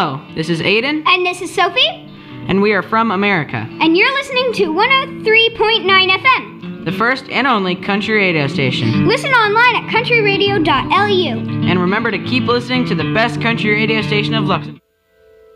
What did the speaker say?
Hello, this is Aiden. And this is Sophie. And we are from America. And you're listening to 103.9 FM. The first and only country radio station. Listen online at countryradio.lu. And remember to keep listening to the best country radio station of Luxembourg.